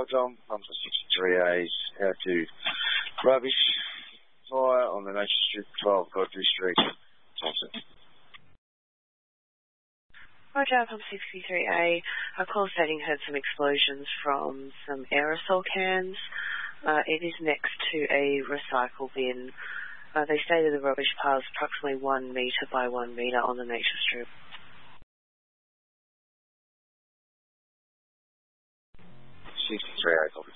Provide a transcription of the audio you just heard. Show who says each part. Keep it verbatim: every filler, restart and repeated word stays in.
Speaker 1: Hi, Tom. I'm for sixty-three A's. How to rubbish fire on the Nature Strip, twelve Godfrey Street, Thompson.
Speaker 2: Hi, Jack. I'm sixty-three A. A call stating heard some explosions from some aerosol cans. Uh, it is next to a recycle bin. Uh, they stated the rubbish pile is approximately one metre by one metre on the Nature Strip.
Speaker 1: sixty-three A, copy.